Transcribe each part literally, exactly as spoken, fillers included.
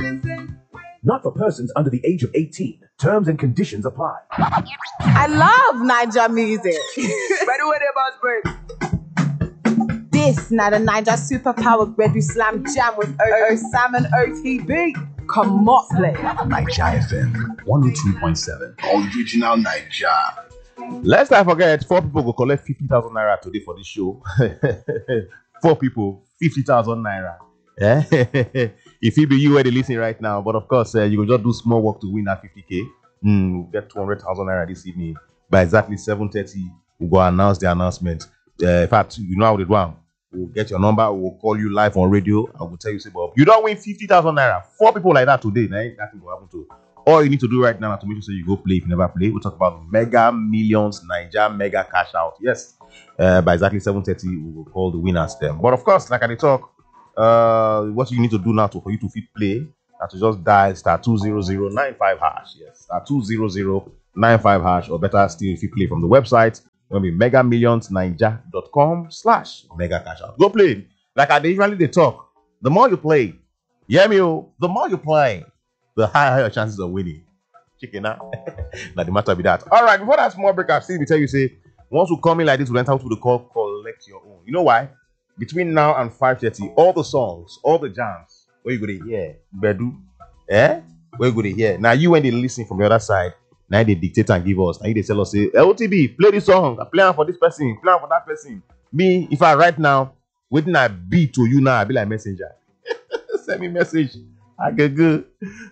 Not for persons under the age of eighteen. Terms and conditions apply. I love Niger music. This now the Niger superpower Gbedu Slam Jam with O O Sam and O T B. Come on, play. Niger F M one oh two point seven. Original Niger. Let's not forget, four people go collect fifty thousand naira today for this show. Four people, fifty thousand naira. Yeah? If it be you where they listening right now, but of course, uh, you will just do small work to win that fifty K. Mm, get two hundred thousand naira this evening. By exactly seven thirty, we'll go announce the announcement. Uh, in fact, you know how they do it. We'll get your number, we'll call you live on radio, and we'll tell you, say, Bob, you don't win fifty thousand naira. Four people like that today, nah, nothing will happen to. All you need to do right now is to make sure you go play. If you never play, we'll talk about Mega Millions Niger Mega Cash Out. Yes, uh, by exactly seven thirty, we will call the winners then. But of course, like I talk, uh, what you need to do now to for you to fit play, is to just dial star two zero zero nine five hash. Yes, star two zero zero nine five hash, or better still, if you play from the website, it'll be mega millions niger dot com slash mega cash out. Go play. Like I usually they talk. The more you play, yeah, me, the more you play, the higher your chances of winning. Chicken out. Now the matter be that. All right, before that small break, I've seen me tell you, say, once you come in like this, we'll enter to the call, collect your own. You know why? Between now and five thirty, all the songs, all the jams, where you go to hear, Bedu, eh? Where you go to hear. Now you when they listen from the other side, now they dictate and give us. Now they tell us, say, L T B, play this song. I play for this person, play for that person. Me, if I right now, waiting I be to you now, I be like messenger. Send me message. I go go.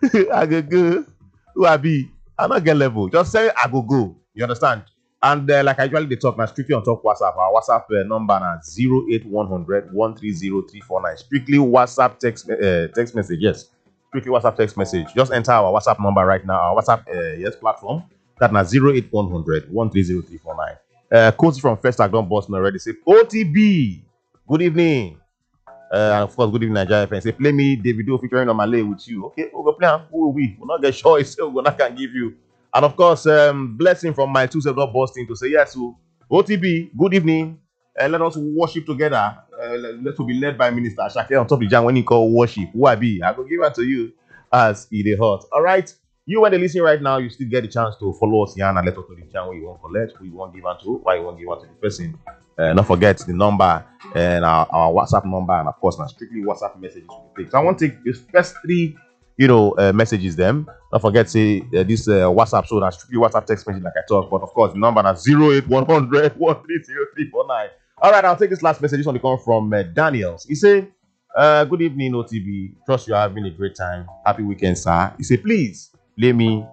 I go go. Who I be? I not get level. Just say I go go. You understand? And uh, like I usually they talk now, strictly on top WhatsApp. Our WhatsApp uh, number now zero eight one hundred one three zero three four nine. Strictly WhatsApp text uh, text message. Yes. Strictly WhatsApp text message. Just enter our WhatsApp number right now. Our WhatsApp uh, yes platform. That now zero eight one hundred one three zero three four nine. Uh, Coach from First Act don't Boston already say O T B. Good evening. Uh, and of course, good evening, Nigeria fans. Say, play me Davido featuring on Malay with you. Okay, we'll go play. Who will we? We'll not get choice. So we're not can give you. And of course, um, blessing from my two seven Boston to say yes. So O T B, good evening. Uh, let us worship together. Uh, let, let us be led by Minister Shake on top of the jam when he call worship. Who I be? I will give it to you as it is hot. All right. You when they listen right now, you still get the chance to follow us here and let us know the channel where you want to collect, who you want to give to, why you want to give to the person. Uh, don't forget the number and our, our WhatsApp number, and of course, now strictly WhatsApp messages we take. So I want to take the first three, you know, uh, messages. Them. Don't forget say uh, this uh, WhatsApp. So that's strictly WhatsApp text message, like I talk. But of course, the number is zero eight one hundred one three zero three four nine. All right, I'll take this last message. This one come from uh, Daniels. He said, uh, "Good evening, O T B. Trust you are having a great time. Happy weekend, sir." He said, "Please play me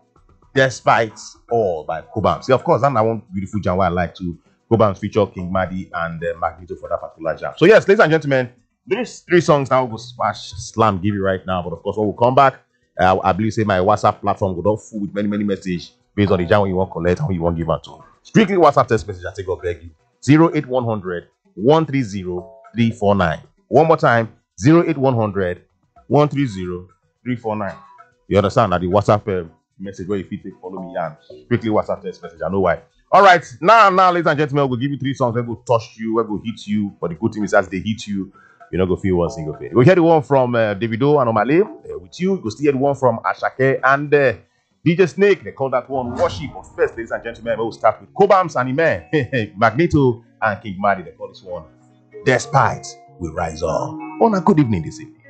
Despite All by Cobham." See, of course, and I want beautiful jam where I like to. Cobham feature King Madi and uh, Magneto for that particular jam. So yes, ladies and gentlemen, these three songs now will smash slam give you right now. But of course, when we come back, uh, I believe say my WhatsApp platform will not full with many many messages based on the jam you want to collect and who you want to give out to. Strictly WhatsApp text message. I take up beg you zero eight one hundred one three zero three four nine. One more time zero eight one hundred one three zero three four nine. You understand that the WhatsApp uh, message where you fit take follow me and strictly WhatsApp text message. I know why. All right, now, now, ladies and gentlemen, we'll give you three songs. We'll go touch you, we'll go hit you. But the good thing is, as they hit you, you're not going to feel one single thing. We'll hear the one from uh, Davido and Omale uh, with you. We'll still hear the one from Ashake and uh, D J Snake. They call that one Worship. But first, ladies and gentlemen, we'll start with Cobham's Anime, Magneto, and King Madi. They call this one Despite We Rise On. On a good evening this evening.